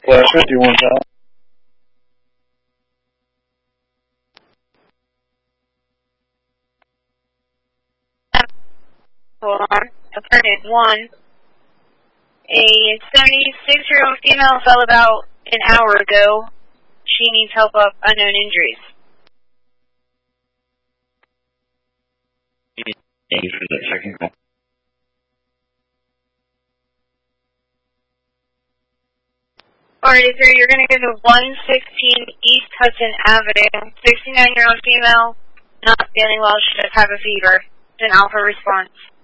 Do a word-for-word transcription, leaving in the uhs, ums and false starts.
Flash fifty-one time. Hold on. Apartment one. A seventy-six-year-old female fell about an hour ago. She needs help of unknown injuries. Thank you for that second call. Alright, sir, you're going to go to one sixteen East Hudson Avenue. sixty-nine-year-old female, not feeling well, she does have a fever. It's an alpha response.